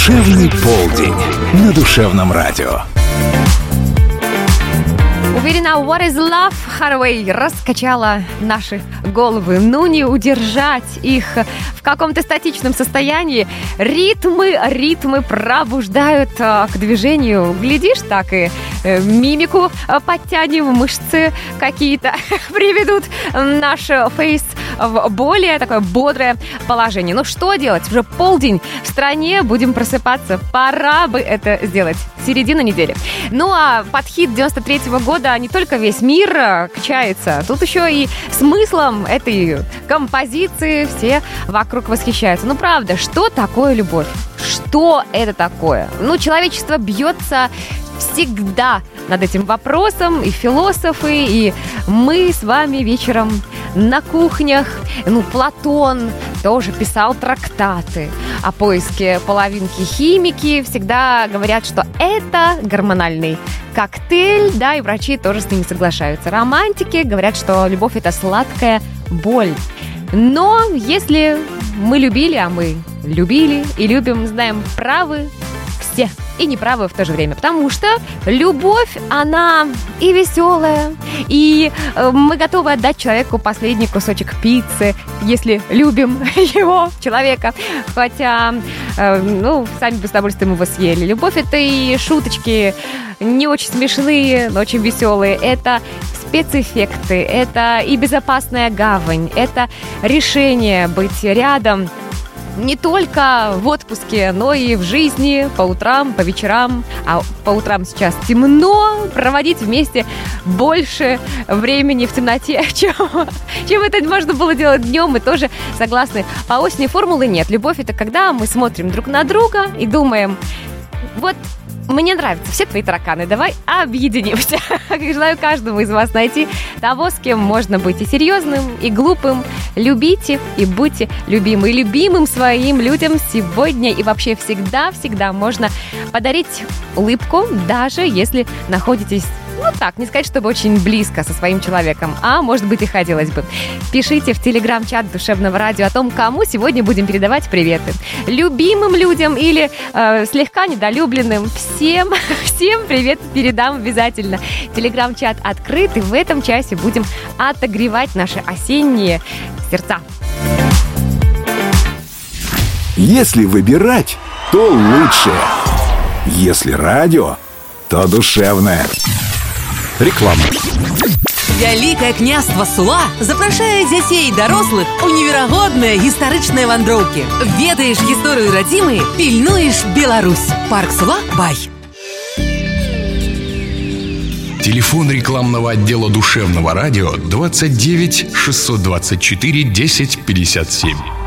Душевный полдень на Душевном радио. Уверена, What is Love Haraway раскачала наши головы. Ну, не удержать их в каком-то статичном состоянии. Ритмы пробуждают к движению. Глядишь, так и мимику подтянем, мышцы какие-то приведут наш фейс в более такое бодрое положение. Ну, что делать? Уже полдень в стране, будем просыпаться. Пора бы это сделать. Середина недели. Ну, а под хит 93-го года не только весь мир качается, тут еще и смыслом этой композиции все вокруг восхищаются. Ну, правда, что такое любовь? Что это такое? Ну, человечество бьется всегда над этим вопросом, и философы, и мы с вами вечером на кухнях. Ну, Платон тоже писал трактаты о поиске половинки. Химики всегда говорят, что это гормональный коктейль, да, и врачи тоже с ними соглашаются. Романтики говорят, что любовь — это сладкая боль. Но если мы любили, а мы любили и любим, знаем, правы все и неправы в то же время, потому что любовь, она и веселая, и мы готовы отдать человеку последний кусочек пиццы, если любим его, человека, хотя, сами бы с удовольствием его съели. Любовь — это и шуточки не очень смешные, но очень веселые, это спецэффекты, это и безопасная гавань, это решение быть рядом не только в отпуске, но и в жизни, по утрам, по вечерам. А по утрам сейчас темно, проводить вместе больше времени в темноте, чем это можно было делать днем. Мы тоже согласны. По осени формулы нет. Любовь — это когда мы смотрим друг на друга и думаем: вот мне нравятся все твои тараканы, давай объединимся. Желаю каждому из вас найти того, с кем можно быть и серьезным, и глупым. Любите и будьте любимы. И любимым своим людям сегодня и вообще всегда можно подарить улыбку, даже если находитесь, так, не сказать, чтобы очень близко со своим человеком, а может быть и хотелось бы. Пишите в телеграм-чат Душевного радио о том, кому сегодня будем передавать приветы. Любимым людям или слегка недолюбленным. Всем привет передам обязательно. Телеграм-чат открыт, и в этом часе будем отогревать наши осенние сердца. Если выбирать, то лучшее. Если радио, то душевное. Реклама. Вялікае княства Сула запрашае дзяцей і дарослых у неверагодныя гістарычныя вандроўкі. Ведаеш гісторыю радзімы, пільнуеш Беларусь. Парк Сула Бай. Телефон рекламного отдела Душевного радио 29 624 10 57.